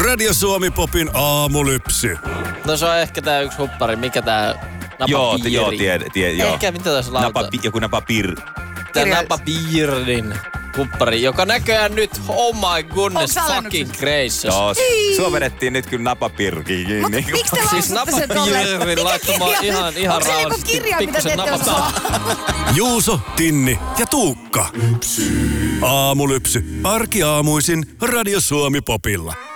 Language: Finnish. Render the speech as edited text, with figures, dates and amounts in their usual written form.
Radio Suomi Popin aamulypsy. No se on ehkä tää yksi huppari. Mikä tää napapiiri? Joo, joo. Ehkä, mitä tässä lauta? Joku napapir. Tää napapiirin huppari, joka näköjään nyt, oh my goodness, fucking gracious. Joo, sua vedettiin nyt kyllä napapirkiin kiinni. Miksi te Siis lausutte sen tolleen? napapiirin laittamaan ihan rauhallisesti. Onko se joku kirja, mitä te ette osaa? Juuso, Tinni ja Tuukka. Aamulypsy. Arkiaamuisin Radio Suomi Popilla.